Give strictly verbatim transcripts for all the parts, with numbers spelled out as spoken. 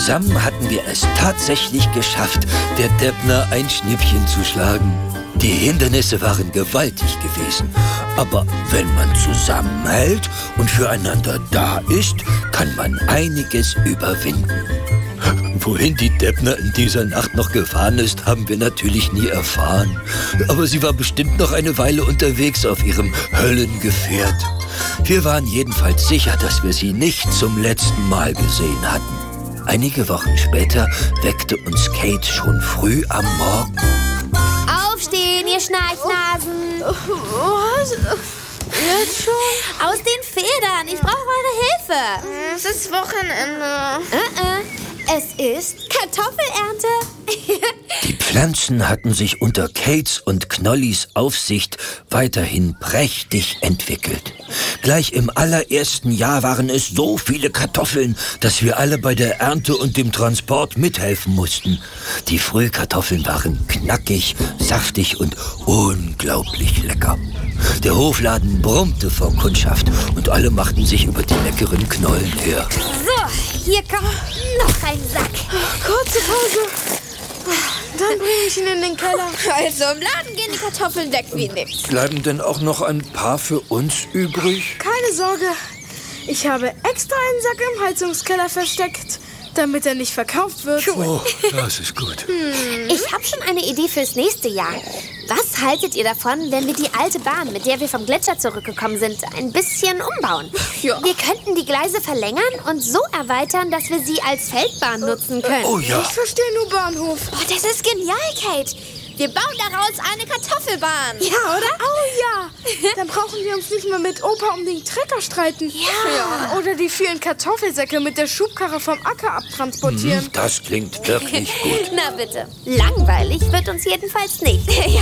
Zusammen hatten wir es tatsächlich geschafft, der Däbner ein Schnippchen zu schlagen. Die Hindernisse waren gewaltig gewesen. Aber wenn man zusammenhält und füreinander da ist, kann man einiges überwinden. Wohin die Däbner in dieser Nacht noch gefahren ist, haben wir natürlich nie erfahren. Aber sie war bestimmt noch eine Weile unterwegs auf ihrem Höllengefährt. Wir waren jedenfalls sicher, dass wir sie nicht zum letzten Mal gesehen hatten. Einige Wochen später weckte uns Kate schon früh am Morgen. Aufstehen, ihr Schnarchnasen! Was? Jetzt schon? Aus den Federn! Ich brauche eure Hilfe! Es ist Wochenende. Uh-uh. Es ist Kartoffelernte. Die Pflanzen hatten sich unter Kates und Knollis Aufsicht weiterhin prächtig entwickelt. Gleich im allerersten Jahr waren es so viele Kartoffeln, dass wir alle bei der Ernte und dem Transport mithelfen mussten. Die Frühkartoffeln waren knackig, saftig und unglaublich lecker. Der Hofladen brummte vor Kundschaft und alle machten sich über die leckeren Knollen her. So, hier kommt noch ein Sack. Kurze Pause. Dann bringe ich ihn in den Keller. Also im Laden gehen die Kartoffeln weg wie nix. Bleiben denn auch noch ein paar für uns übrig? Keine Sorge. Ich habe extra einen Sack im Heizungskeller versteckt, damit er nicht verkauft wird. Oh, das ist gut. Ich habe schon eine Idee fürs nächste Jahr. Was haltet ihr davon, wenn wir die alte Bahn, mit der wir vom Gletscher zurückgekommen sind, ein bisschen umbauen? Ja. Wir könnten die Gleise verlängern und so erweitern, dass wir sie als Feldbahn nutzen können. Oh ja. Ich verstehe nur Bahnhof. Oh, das ist genial, Kate. Wir bauen daraus eine Kartoffelbahn. Ja, oder? Oh ja. Dann brauchen wir uns nicht mehr mit Opa um den Trecker streiten. Ja. Oder die vielen Kartoffelsäcke mit der Schubkarre vom Acker abtransportieren. Das klingt wirklich gut. Na bitte. Langweilig wird uns jedenfalls nicht. Ja.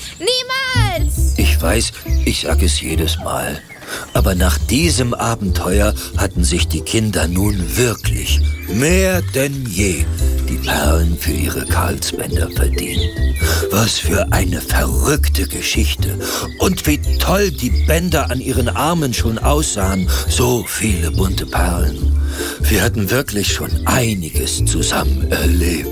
Niemals. Ich weiß, ich sag es jedes Mal. Aber nach diesem Abenteuer hatten sich die Kinder nun wirklich mehr denn je die Perlen für ihre Karlsbänder verdient. Was für eine verrückte Geschichte. Und wie toll die Bänder an ihren Armen schon aussahen. So viele bunte Perlen. Wir hatten wirklich schon einiges zusammen erlebt.